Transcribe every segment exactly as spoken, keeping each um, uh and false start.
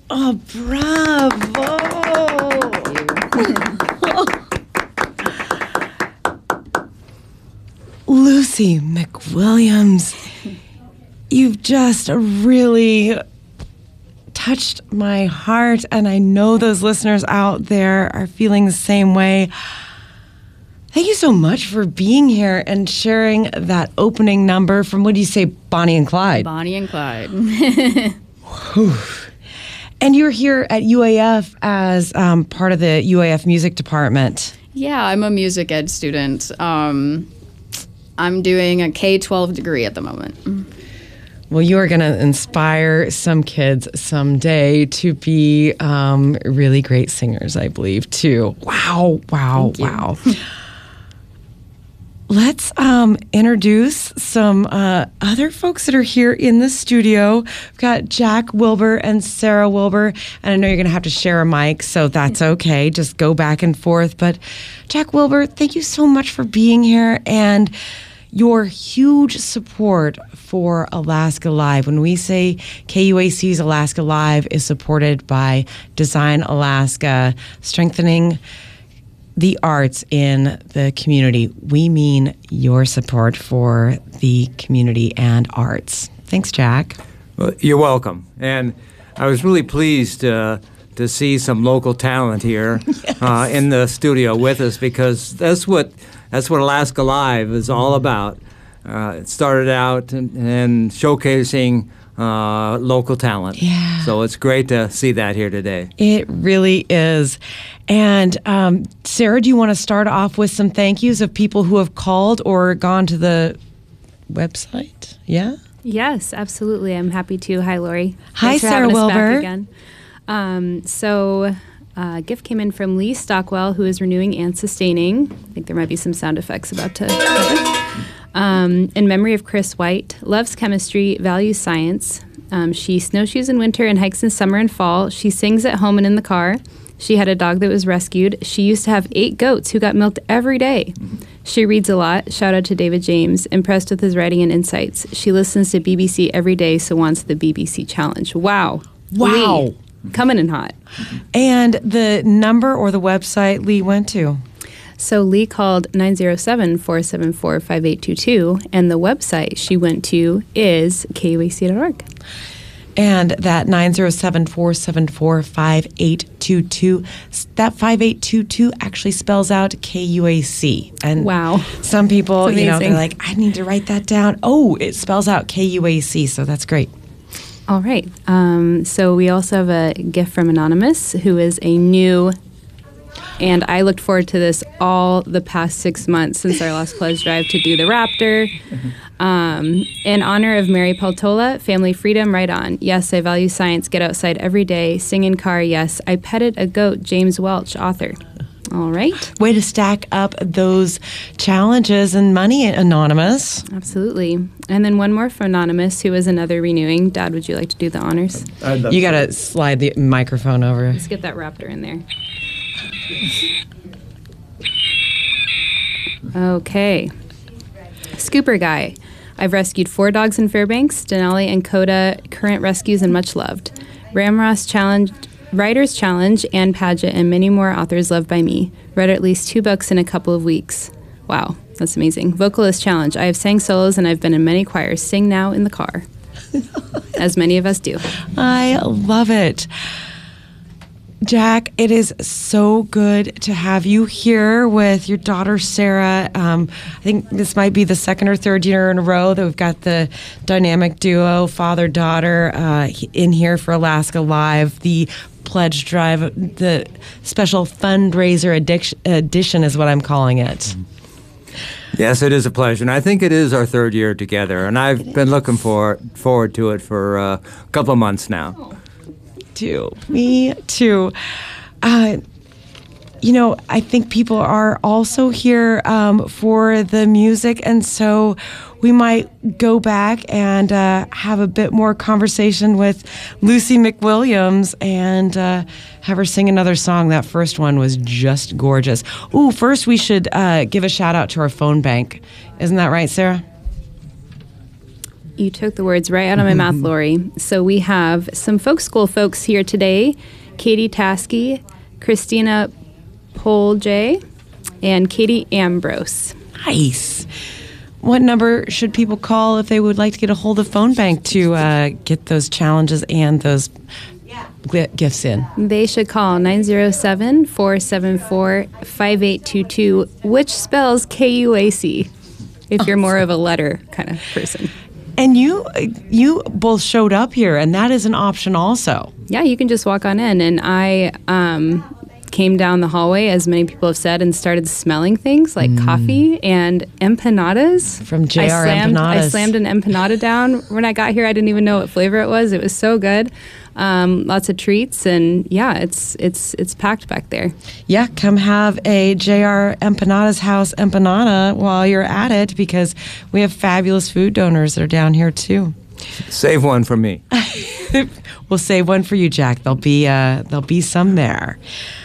Oh, bravo. Lucy McWilliams, you've just really touched my heart, and I know those listeners out there are feeling the same way. Thank you so much for being here and sharing that opening number from, what do you say, Bonnie and Clyde? Bonnie and Clyde. And you're here at U A F as um, part of the U A F music department. Yeah, I'm a music ed student. Um, I'm doing a K twelve degree at the moment. Well, you are going to inspire some kids someday to be um, really great singers, I believe, too. Wow, wow, wow. Let's um, introduce some uh, other folks that are here in the studio. We've got Jack Wilbur and Sarah Wilbur, and I know you're going to have to share a mic, so that's okay. Just go back and forth. But Jack Wilbur, thank you so much for being here and your huge support for Alaska Live. When we say K U A C's Alaska Live is supported by Design Alaska, strengthening the arts in the community, we mean your support for the community and arts. Thanks, Jack. Well, you're welcome. And I was really pleased uh, to see some local talent here yes. uh, in the studio with us, because that's what that's what Alaska Live is all about. Uh, it started out in, in showcasing uh, local talent. Yeah. So it's great to see that here today. It really is. And um, Sarah, do you want to start off with some thank yous of people who have called or gone to the website? Yeah? Yes, absolutely. I'm happy to. Hi, Lori. Hi, Thanks for Sarah having us back Wilbur. again. Um, so a gift came in from Lee Stockwell, who is renewing and sustaining. I think there might be some sound effects about to happen. Um, in memory of Chris White, loves chemistry, values science. Um, she snowshoes in winter and hikes in summer and fall. She sings at home and in the car. She had a dog that was rescued. She used to have eight goats who got milked every day. Mm-hmm. She reads a lot. Shout out to David James. Impressed with his writing and insights. She listens to B B C every day, so wants the B B C challenge. Wow. Wow. Lee, coming in hot. And the number or the website Lee went to? So Lee called nine oh seven, four seven four, five eight two two, and the website she went to is K U A C dot org. And that nine oh seven, four seven four, five eight two two, that five eight two two actually spells out K U A C. And wow. Some people, you know, they're like, I need to write that down. Oh, it spells out K U A C, so that's great. All right. Um, so we also have a gift from Anonymous, who is a new, and I looked forward to this all the past six months since our last pledge drive to do the Raptor. Um, in honor of Mary Peltola, family freedom, right on. Yes, I value science, get outside every day, sing in car, yes. I petted a goat, James Welch, author. All right. Way to stack up those challenges and money, Anonymous. Absolutely. And then one more from Anonymous, who is another renewing. Dad, would you like to do the honors? You got to slide the microphone over. Let's get that Raptor in there. Okay. Scooper Guy. I've rescued four dogs in Fairbanks, Denali and Coda, current rescues, and much loved. Ramross Challenge, Writers Challenge, and Paget, and many more authors loved by me. Read at least two books in a couple of weeks. Wow, that's amazing. Vocalist Challenge. I have sang solos and I've been in many choirs. Sing now in the car. As many of us do. I love it. Jack, it is so good to have you here with your daughter, Sarah. Um, I think this might be the second or third year in a row that we've got the dynamic duo, father-daughter, uh, in here for Alaska Live. The pledge drive, the special fundraiser addiction, edition is what I'm calling it. Yes, it is a pleasure, and I think it is our third year together, and I've been looking for, forward to it for uh, a couple of months now. Too. Me too. Uh, you know, I think people are also here um, for the music, and so we might go back and uh, have a bit more conversation with Lucy McWilliams and uh, have her sing another song. That first one was just gorgeous. Ooh, first we should uh, give a shout out to our phone bank. Isn't that right, Sarah? You took the words right out of my mouth, Lori. So we have some folk school folks here today. Katie Taskey, Christina Polje, and Katie Ambrose. Nice. What number should people call if they would like to get a hold of Phone Bank to uh, get those challenges and those g- gifts in? They should call nine oh seven, four seven four, five eight two two, which spells K U A C, if you're more of a letter kind of person. And you you both showed up here, and that is an option also. Yeah, you can just walk on in. And I um, came down the hallway, as many people have said, and started smelling things like mm. coffee and empanadas. From J R I slammed, Empanadas. I slammed an empanada down. When I got here, I didn't even know what flavor it was. It was so good. Um, lots of treats, and yeah, it's it's it's packed back there. Yeah, come have a J R Empanadas House empanada while you're at it, because we have fabulous food donors that are down here too. Save one for me. We'll save one for you, Jack. There'll be uh, there'll be some there.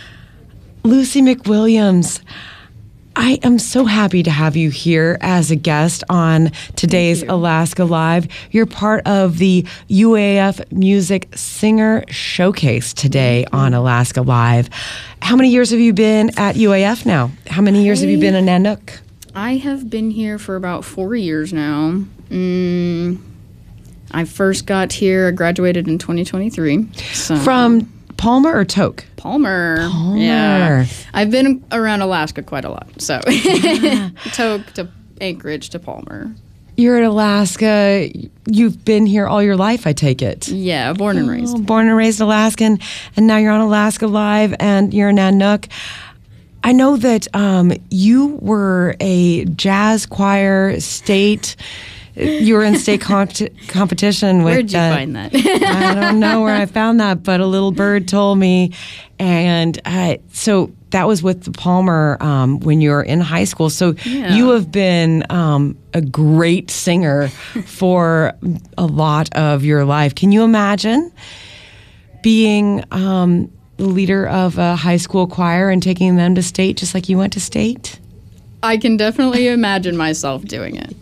Lucy McWilliams, I am so happy to have you here as a guest on today's Alaska Live. You're part of the U A F Music Singer Showcase today on Alaska Live. How many years have you been at U A F now? How many years I, have you been in Nanook? I have been here for about four years now. Mm, I first got here, I graduated in twenty twenty-three. So. From Palmer or Tok? Palmer. Palmer. Yeah. I've been around Alaska quite a lot. So yeah. Tok to Anchorage to Palmer. You're in Alaska. You've been here all your life, I take it. Yeah, born and oh, raised. Born and raised Alaskan. And now you're on Alaska Live and you're in Nanook. I know that um, you were a jazz choir state. You were in state comp- competition with. Where'd you uh, find that? I don't know where I found that, but a little bird told me. And uh, so that was with the Palmer um, when you were in high school. So yeah. you have been um, a great singer for a lot of your life. Can you imagine being um, the leader of a high school choir and taking them to state just like you went to state? I can definitely imagine myself doing it.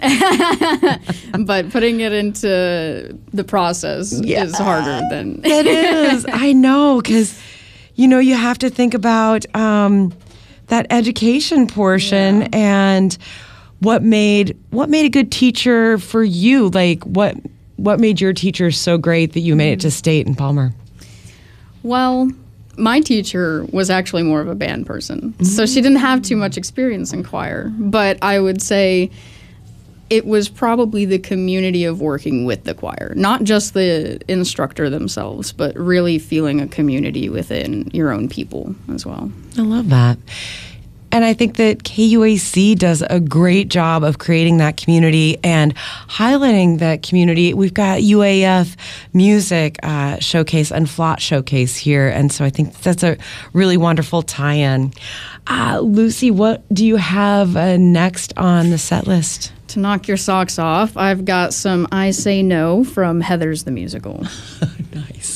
But putting it into the process yeah. is harder than... It is. I know, because, you know, you have to think about um, that education portion yeah. and what made what made a good teacher for you. Like, what what made your teacher so great that you made it to state in Palmer? Well... my teacher was actually more of a band person, mm-hmm. so she didn't have too much experience in choir. But I would say it was probably the community of working with the choir, not just the instructor themselves, but really feeling a community within your own people as well. I love that. And I think that K U A C does a great job of creating that community and highlighting that community. We've got U A F Music uh, Showcase and Flot Showcase here, and so I think that's a really wonderful tie-in. Uh, Lucy, what do you have uh, next on the set list? To knock your socks off, I've got some I Say No from Heathers the Musical. Nice.